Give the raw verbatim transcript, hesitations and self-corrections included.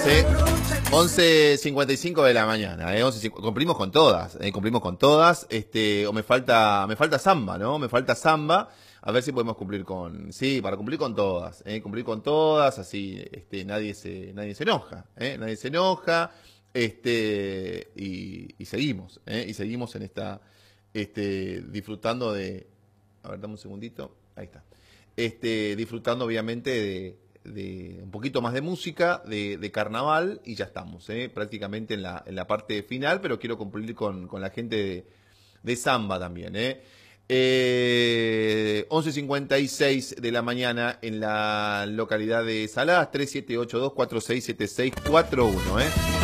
Sí. once cincuenta y cinco de la mañana, eh, once, cumplimos con todas, eh, cumplimos con todas, este, o me falta, me falta samba, ¿no? Me falta samba, a ver si podemos cumplir con, sí, para cumplir con todas, eh, cumplir con todas, así, este, nadie se, nadie se enoja, eh, nadie se enoja, este, y, y seguimos, eh, y seguimos en esta, este, disfrutando de, a ver, dame un segundito, ahí está, este, disfrutando obviamente de de un poquito más de música, de, de carnaval, y ya estamos, ¿eh? Prácticamente en la, en la parte final, pero quiero cumplir con, con la gente de, de samba también. ¿eh? Eh, once cincuenta y seis de la mañana en la localidad de Saladas, tres siete ocho dos cuatro seis siete seis cuatro uno. ¿eh?